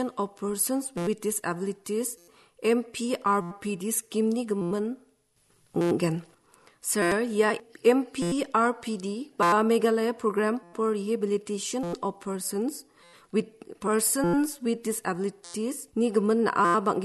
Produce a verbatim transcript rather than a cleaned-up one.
of Persons with Disabilities M P R P D scheme ni gemen again. Sir, ya M P R P D ba Meghalaya Program for Rehabilitation of Persons with Persons with Disabilities ni gemen na abang